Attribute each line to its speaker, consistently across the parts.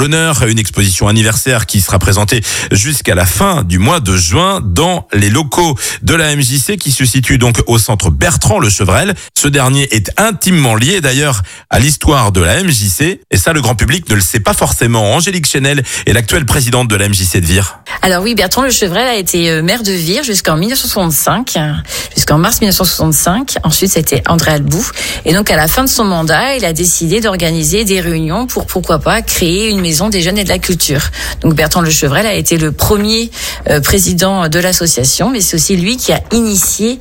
Speaker 1: l'honneur. Une exposition anniversaire qui sera présentée jusqu'à la fin du mois de juin dans les locaux de la MJC qui se situe donc au centre Bertrand-le-Chevrel. Ce dernier est intimement lié d'ailleurs à l'histoire de la MJC et ça le grand public ne le sait pas forcément. Angélique Chenel est l'actuelle présidente de la MJC de Vire.
Speaker 2: Alors oui, Bertrand-le-Chevrel a été maire de Vire jusqu'en 1965, jusqu'en mars 1965. Ensuite, c'était André Albou. Et donc, à la fin de son mandat, il a décidé d'organiser des réunions pour, pourquoi pas, créer une maison des jeunes et de la culture. Donc, Bertrand-le-Chevrel a été le premier président de l'association, mais c'est aussi lui qui a initié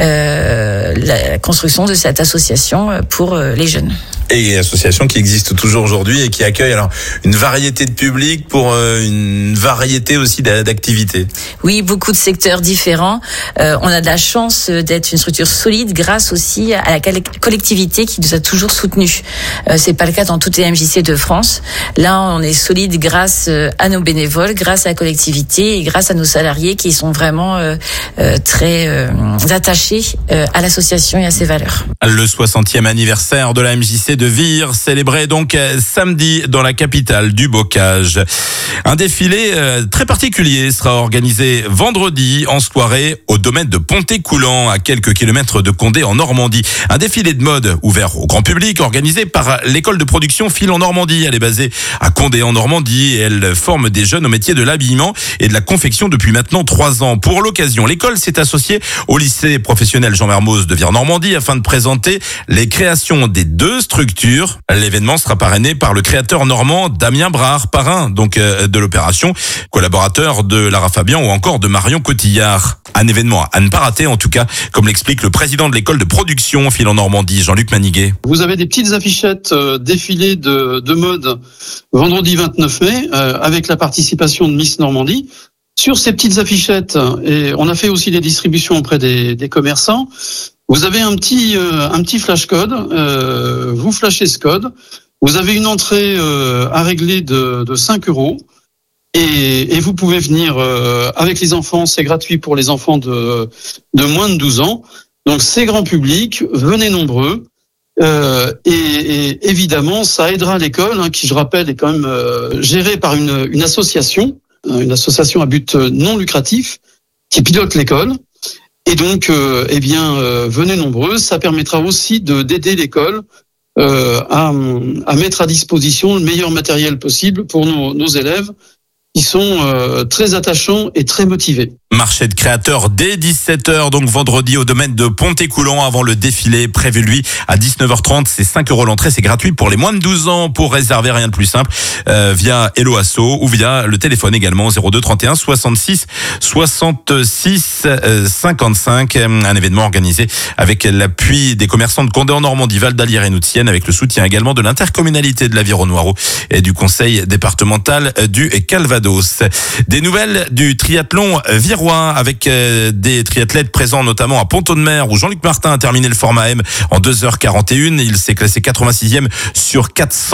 Speaker 2: la construction de cette association pour les jeunes.
Speaker 3: Et association qui existe toujours aujourd'hui et qui accueille alors une variété de publics pour une variété aussi d'activités.
Speaker 2: Oui, beaucoup de secteurs différents. On a de la chance d'être une structure solide grâce aussi à la collectivité qui nous a toujours soutenus. C'est pas le cas dans toutes les MJC de France. Là, on est solide grâce à nos bénévoles, grâce à la collectivité et grâce à nos salariés qui sont vraiment très attachés à l'association et à ses valeurs.
Speaker 1: Le 60e anniversaire de la MJC de Vire, célébré donc samedi dans la capitale du bocage. Un défilé très particulier sera organisé vendredi en soirée au domaine de Ponté-Coulant, à quelques kilomètres de Condé en Normandie. Un défilé de mode ouvert au grand public, organisé par l'école de production Fil en Normandie. Elle est basée à Condé en Normandie et elle forme des jeunes au métier de l'habillement et de la confection depuis maintenant 3 ans. Pour l'occasion, l'école s'est associée au lycée professionnel Jean Mermoz de Vire Normandie afin de présenter les créations des 2 structures. L'événement sera parrainé par le créateur normand Damien Brard, parrain donc de l'opération, collaborateur de Lara Fabian ou encore de Marion Cotillard. Un événement à ne pas rater en tout cas, comme l'explique le président de l'école de production Fil en Normandie, Jean-Luc Maniguet.
Speaker 4: Vous avez des petites affichettes défilées de mode vendredi 29 mai avec la participation de Miss Normandie. Sur ces petites affichettes, et on a fait aussi des distributions auprès des commerçants, vous avez un petit flash code, vous flashez ce code, vous avez une entrée à régler de 5 € et vous pouvez venir avec les enfants, c'est gratuit pour les enfants de moins de 12 ans. Donc c'est grand public, venez nombreux. Et évidemment, ça aidera l'école, qui je rappelle est quand même gérée par une association à but non lucratif qui pilote l'école. Et donc, venez nombreux. Ça permettra aussi d'aider l'école à mettre à disposition le meilleur matériel possible pour nos élèves qui sont très attachants et très motivés.
Speaker 1: Marché de créateurs dès 17h, donc vendredi au domaine de Ponté-Coulant avant le défilé prévu lui à 19h30. C'est 5 € l'entrée, c'est gratuit pour les moins de 12 ans. Pour réserver, rien de plus simple, via Hello Asso ou via le téléphone également 02 31 66 66 55. Un événement organisé avec l'appui des commerçants de Condé en Normandie, Val d'Alière et Noutienne, avec le soutien également de l'intercommunalité de l'Aviron-Noireau et du conseil départemental du Calvados. Des nouvelles du triathlon virois avec des triathlètes présents notamment à Pont-de-Mer où Jean-Luc Martin a terminé le format M en 2h41. Il s'est classé 86e sur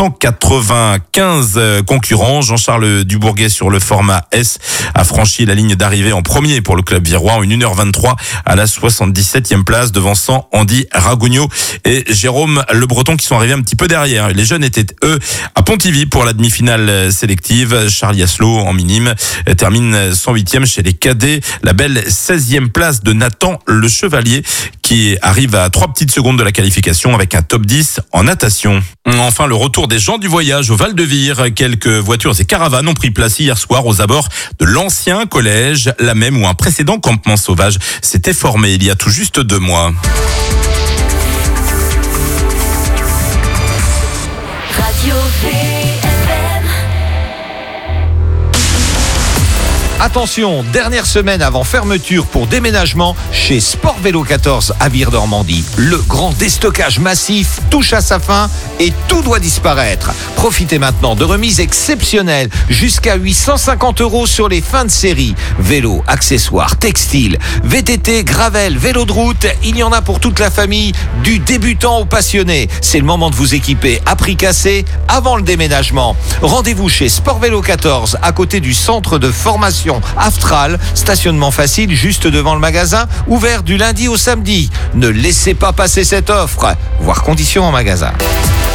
Speaker 1: 495 concurrents. Jean-Charles Dubourguet sur le format S a franchi la ligne d'arrivée en premier pour le club virois en 1h23 à la 77e place, devançant Andy Ragougno et Jérôme Le Breton qui sont arrivés un petit peu derrière. Les jeunes étaient eux à Pontivy pour la demi-finale sélective. Charlie Asselot en minime termine 108e chez les cadets. La belle 16e place de Nathan Le Chevalier qui arrive à 3 petites secondes de la qualification avec un top 10 en natation. Enfin, le retour des gens du voyage au Val-de-Vire. Quelques voitures et caravanes ont pris place hier soir aux abords de l'ancien collège, la même où un précédent campement sauvage s'était formé il y a tout juste 2 mois.
Speaker 5: Radio
Speaker 6: Attention, dernière semaine avant fermeture pour déménagement chez Sport Vélo 14 à Vire Normandie. Le grand déstockage massif touche à sa fin et tout doit disparaître. Profitez maintenant de remises exceptionnelles jusqu'à 850 € sur les fins de série. Vélos, accessoires, textiles, VTT, gravel, vélo de route, il y en a pour toute la famille, du débutant au passionné. C'est le moment de vous équiper à prix cassé avant le déménagement. Rendez-vous chez Sport Vélo 14 à côté du centre de formation Aftral, stationnement facile juste devant le magasin, ouvert du lundi au samedi. Ne laissez pas passer cette offre. Voir conditions en magasin.